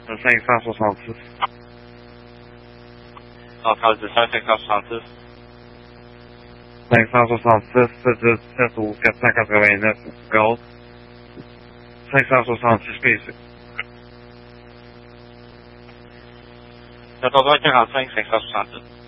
566. Centrale du 566. 566, 717 ou 489, Gold. 566 PC. 14h45, 566.